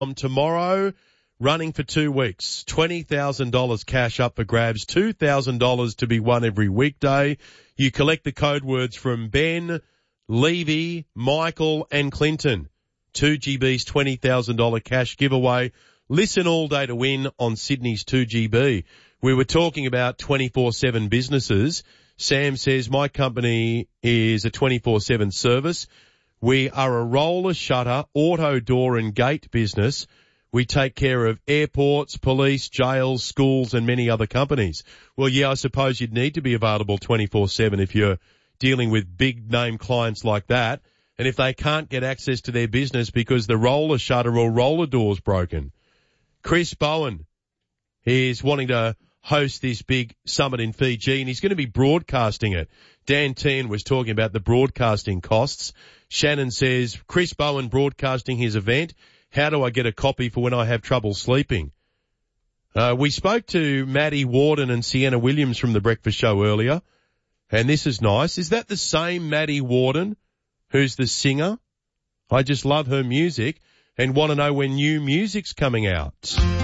tomorrow, running for 2 weeks. $20,000 cash up for grabs, $2,000 to be won every weekday. You collect the code words from Ben, Levy, Michael and Clinton. 2GB's $20,000 cash giveaway. Listen all day to win on Sydney's 2GB. We were talking about 24/7 businesses. Sam says, my company is a 24/7 service. We are a roller shutter, auto door and gate business. We take care of airports, police, jails, schools and many other companies. Well, yeah, I suppose you'd need to be available 24/7 if you're dealing with big name clients like that. And if they can't get access to their business because the roller shutter or roller door's broken. Chris Bowen is wanting to host this big summit in Fiji and he's going to be broadcasting it. Dan Tehan was talking about the broadcasting costs. Shannon says, Chris Bowen broadcasting his event. How do I get a copy for when I have trouble sleeping? We spoke to Maddie Warden and Sienna Williams from The Breakfast Show earlier, and this is nice. Is that the same Maddie Warden who's the singer? I just love her music and want to know when new music's coming out.